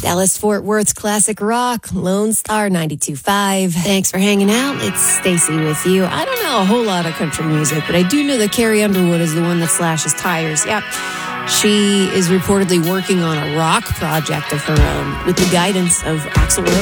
Dallas Fort Worth's classic rock, Lone Star 92.5. Thanks for hanging out. It's Stacy with you. I don't know a whole lot of country music, but I do know that Carrie Underwood is the one that slashes tires. Yep. She is reportedly working on a rock project of her own with the guidance of Axl Rose.